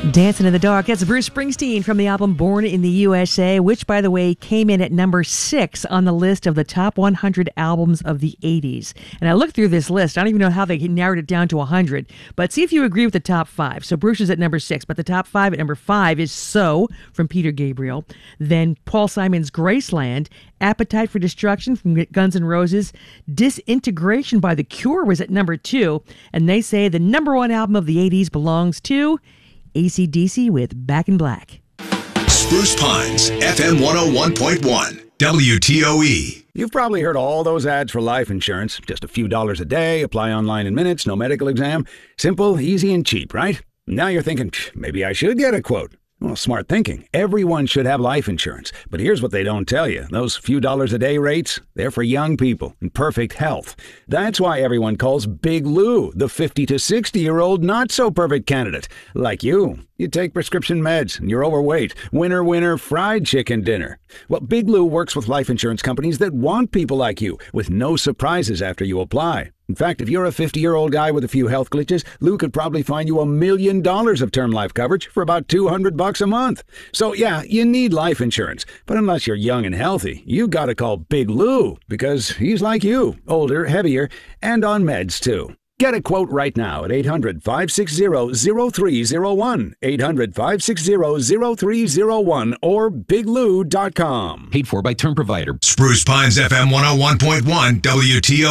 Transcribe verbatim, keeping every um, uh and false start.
Dancing in the Dark. That's Bruce Springsteen from the album Born in the U S A, which, by the way, came in at number six on the list of the top one hundred albums of the eighties. And I looked through this list. I don't even know how they narrowed it down to one hundred, but see if you agree with the top five. So Bruce is at number six, but the top five at number five is So from Peter Gabriel. Then Paul Simon's Graceland, Appetite for Destruction from Guns N' Roses, Disintegration by The Cure was at number two, and they say the number one album of the eighties belongs to A C D C with Back in Black. Spruce Pines, F M one oh one point one, W T O E. You've probably heard all those ads for life insurance. Just a few dollars a day, apply online in minutes, no medical exam. Simple, easy, and cheap, right? Now you're thinking, maybe I should get a quote. Well, smart thinking. Everyone should have life insurance. But here's what they don't tell you. Those few dollars a day rates, they're for young people in perfect health. That's why everyone calls Big Lou the fifty to sixty-year-old not-so-perfect candidate. Like you. You take prescription meds and you're overweight. Winner, winner, fried chicken dinner. Well, Big Lou works with life insurance companies that want people like you, with no surprises after you apply. In fact, if you're a fifty-year-old guy with a few health glitches, Lou could probably find you a million dollars of term life coverage for about two hundred bucks a month. So yeah, you need life insurance. But unless you're young and healthy, you gotta call Big Lou, because he's like you, older, heavier, and on meds too. Get a quote right now at eight hundred, five six zero, zero three zero one, eight hundred, five six zero, zero three zero one, or big lou dot com. Paid for by Term Provider. Spruce Pines, F M one oh one point one, W T O E.